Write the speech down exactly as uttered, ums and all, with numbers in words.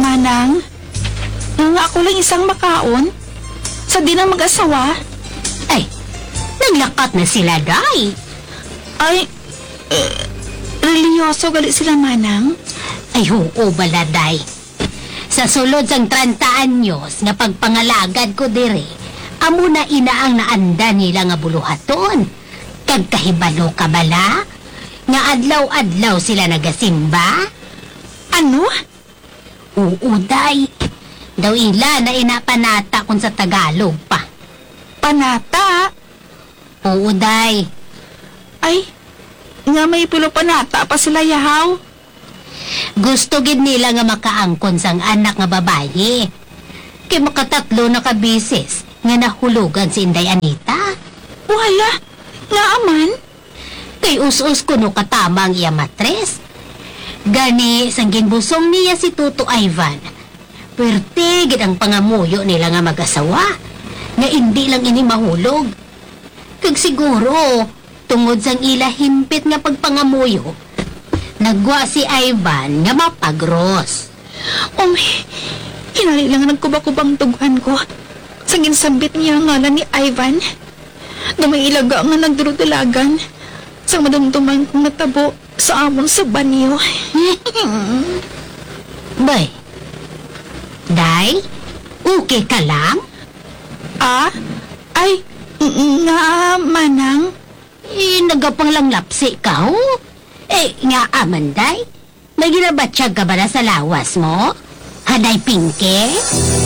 Manang, nga ako lang isang makaon. Sa di na mag-asawa. Ay, naglakat na sila, day. Ay, eh, religyoso gali sila, Manang. Ay, oo, baladay. Sa sulod sang trenta anyos nga pagpangalagad ko dire, amo na ina ang naanda nila nga buluhaton. Kag kahibalo ka bala? Nga adlaw-adlaw sila nagasimba? Ano? Oo, day. Daw ila na inapanata kung sa Tagalog pa. Panata? Oo, day. Ay, nga may pulo panata pa sila, yahaw. Gusto gid nila nga makaangkon sang anak nga babayi. Kay makatatlo na kabisis nga nahulugan si Inday Anita. Wala, nga aman. Kay us-us kuno katama ang iya matres. Gani sang ginbusong niya si Tuto Ivan. Pwerte gid ang pangamuyo nila nga mag-asawa. Nga hindi lang ini mahulog. Kag siguro tungod sang ila himpit nga pagpangamuyo, nagwa si Ivan nga mapagros. Um, hinali lang nagkubakubang tughan ko. Sang insambit niya ang ngalan ni Ivan. Na may ilaga nga nagdurudulagan. Sang madumduman kong natabo sa amon sa banyo. Bay, day, okay ka lang? Ah? Ay, mm, nga, Manang. Eh, nagapang lang lapsi ka, ho? Eh, nga amanday, may ginabatsyag ka ba na sa lawas mo? Haday, Pinky?